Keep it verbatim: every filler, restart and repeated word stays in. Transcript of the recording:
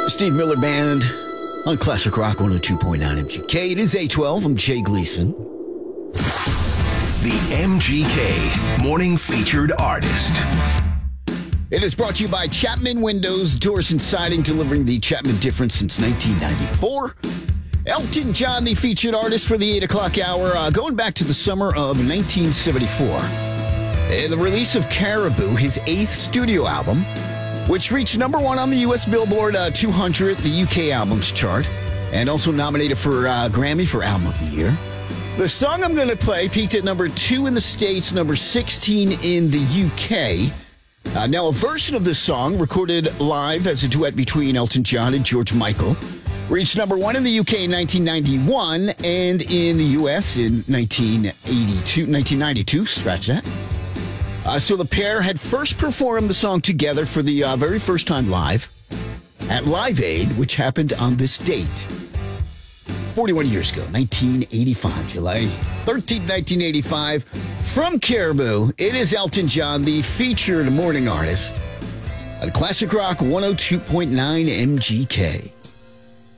Steve Miller Band on Classic Rock one oh two point nine M G K. It is eight twelve. I'm Jay Gleason. The M G K Morning Featured Artist. It is brought to you by Chapman Windows, Doors and Siding, delivering the Chapman difference since nineteen ninety-four. Elton John, the featured artist for the eight o'clock hour, uh, going back to the summer of nineteen seventy-four. And the release of Caribou, his eighth studio album, which reached number one on the U S Billboard uh, two hundred, the U K albums chart, and also nominated for uh, Grammy for Album of the Year. The song I'm going to play peaked at number two in the States, number sixteen in the U K. Uh, now, a version of this song, recorded live as a duet between Elton John and George Michael, reached number one in the U K in nineteen ninety-one and in the U S in nineteen eighty-two, nineteen ninety-two, scratch that. Uh, so the pair had first performed the song together for the uh, very first time live at Live Aid, which happened on this date, forty-one years ago, nineteen eighty-five, July thirteenth, nineteen eighty-five. From Caribou, it is Elton John, the featured morning artist at Classic Rock one oh two point nine M G K.